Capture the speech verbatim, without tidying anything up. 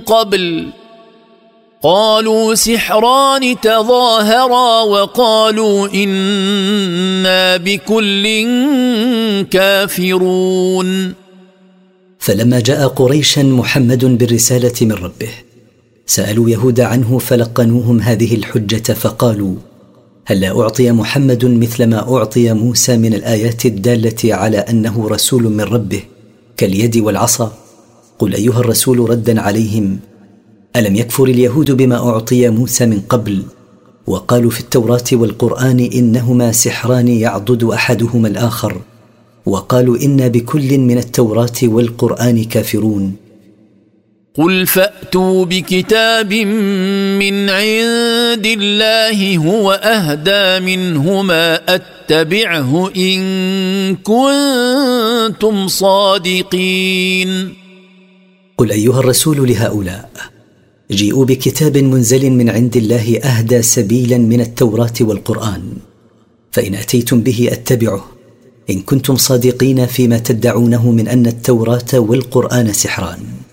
قبل قالوا سحران تظاهرا وقالوا إنا بكل كافرون. فلما جاء قريشا محمد بالرسالة من ربه سألوا يهود عنه فلقنوهم هذه الحجة فقالوا هل لا أعطي محمد مثل ما أعطي موسى من الآيات الدالة على أنه رسول من ربه كاليد والعصا؟ قل أيها الرسول ردا عليهم ألم يكفر اليهود بما أعطي موسى من قبل وقالوا في التوراة والقرآن إنهما سحران يعضد أحدهما الآخر وقالوا إنا بكل من التوراة والقرآن كافرون. قل فأتوا بكتاب من عند الله هو أهدى منهما أتبعه إن كنتم صادقين. قل أيها الرسول لهؤلاء جيئوا بكتاب منزل من عند الله أهدى سبيلا من التوراة والقرآن فإن أتيتم به أتبعه إن كنتم صادقين فيما تدعونه من أن التوراة والقرآن سحران.